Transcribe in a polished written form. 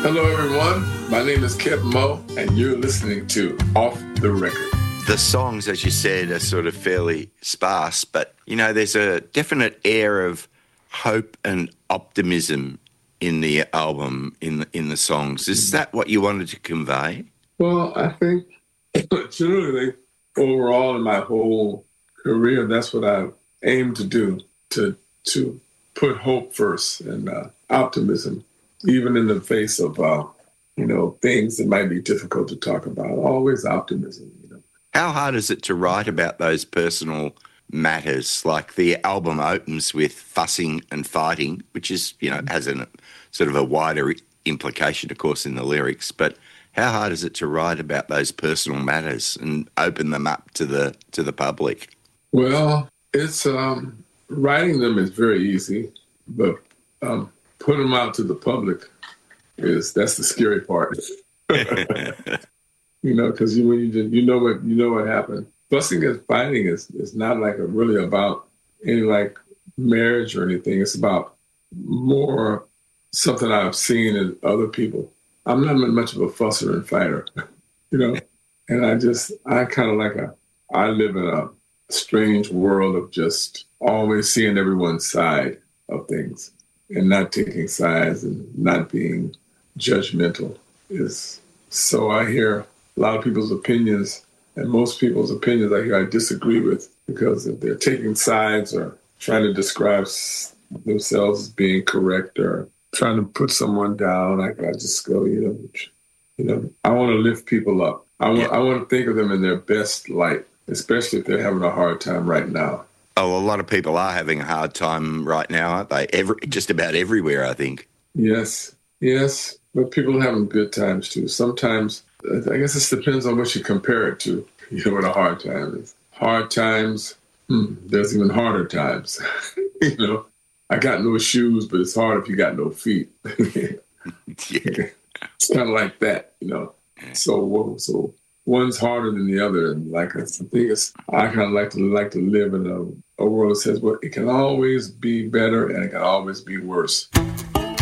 Hello, everyone. My name is Kev Moe, and you're listening to Off the Record. The songs, as you said, are sort of fairly sparse, but, you know, there's a definite air of hope and optimism in the album, in the songs. Is that what you wanted to convey? Well, I think generally, overall in my whole career, that's what I aim to do, to put hope first and optimism, even in the face of, things that might be difficult to talk about. Always optimism, How hard is it to write about those personal matters? Like the album opens with fussing and fighting, which is, has a sort of a wider implication, of course, in the lyrics. But how hard is it to write about those personal matters and open them up to the public? Well, it's writing them is very easy, but putting them out to the public that's the scary part. Because you know what happened. Fussing and fighting is not really about any like marriage or anything. It's about more something I've seen in other people. I'm not much of a fusser and fighter, and I live in a strange world of just always seeing everyone's side of things and not taking sides and not being judgmental. So I hear a lot of people's opinions, and most people's opinions I disagree with, because if they're taking sides or trying to describe themselves as being correct or trying to put someone down, I just go, I want to lift people up. I want to think of them in their best light, especially if they're having a hard time right now. Oh, a lot of people are having a hard time right now, aren't they? Just about everywhere, I think. Yes, but people are having good times too. Sometimes, I guess this depends on what you compare it to, what a hard time is. Hard times, there's even harder times. I got no shoes, but it's hard if you got no feet. Yeah. It's kind of like that, So one's harder than the other. And I kind of like to live in a world that says, well, it can always be better and it can always be worse.